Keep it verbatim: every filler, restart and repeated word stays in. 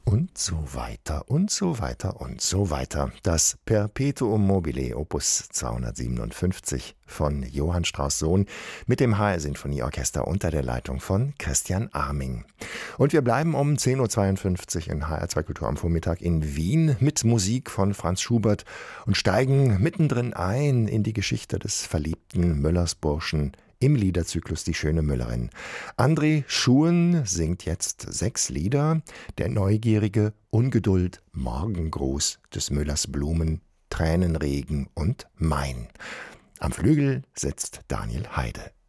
Und so weiter und so weiter und so weiter. Das Perpetuum mobile Opus zweihundertsiebenundfünfzig von Johann Strauss Sohn mit dem H R-Sinfonieorchester unter der Leitung von Christian Arming. Und wir bleiben um zehn Uhr zweiundfünfzig in H R zwei Kultur am Vormittag in Wien mit Musik von Franz Schubert und steigen mittendrin ein in die Geschichte des verliebten Müllersburschen im Liederzyklus Die schöne Müllerin. André Schuhen singt jetzt sechs Lieder. Der neugierige Ungeduld, Morgengruß des Müllers Blumen, Tränenregen und Main. Am Flügel sitzt Daniel Heide.